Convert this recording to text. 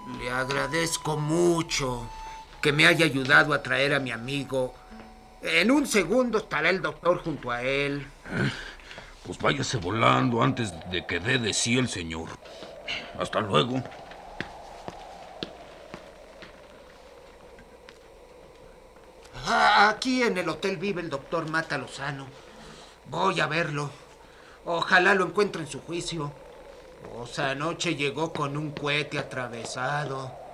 Le agradezco mucho que me haya ayudado a traer a mi amigo. En un segundo estará el doctor junto a él. Pues váyase volando antes de que dé de sí el señor. Hasta luego. Aquí en el hotel vive el doctor Mata Lozano. Voy a verlo. Ojalá lo encuentre en su juicio. Anoche llegó con un cohete atravesado.